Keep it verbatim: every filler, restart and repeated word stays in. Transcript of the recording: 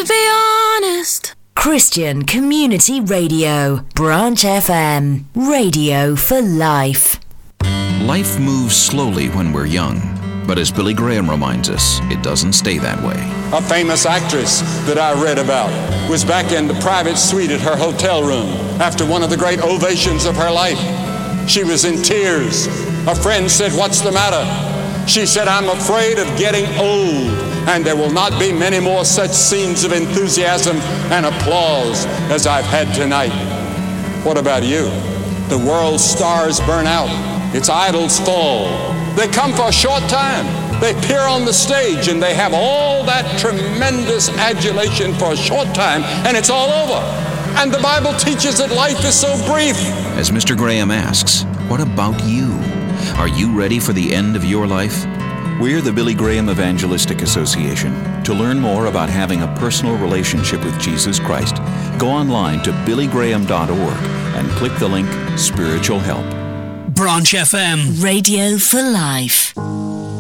to be honest. Christian Community Radio, Branch F M, radio for life. Life moves slowly when we're young, but as Billy Graham reminds us, it doesn't stay that way. A famous actress that I read about was back in the private suite at her hotel room after one of the great ovations of her life. She was in tears. A friend said, "What's the matter?" She said, "I'm afraid of getting old, and there will not be many more such scenes of enthusiasm and applause as I've had tonight." What about you? The world's stars burn out. Its idols fall. They come for a short time. They appear on the stage, and they have all that tremendous adulation for a short time, and it's all over. And the Bible teaches that life is so brief. As Mister Graham asks, what about you? Are you ready for the end of your life? We're the Billy Graham Evangelistic Association. To learn more about having a personal relationship with Jesus Christ, go online to billy graham dot org and click the link Spiritual Help. Branch F M, radio for life.